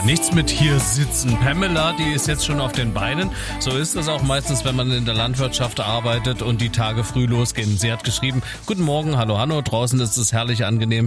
Nichts mit hier sitzen. Pamela, die ist jetzt schon auf den Beinen. So ist es auch meistens, wenn man in der Landwirtschaft arbeitet und die Tage früh losgehen. Sie hat geschrieben, guten Morgen, hallo, draußen ist es herrlich angenehm.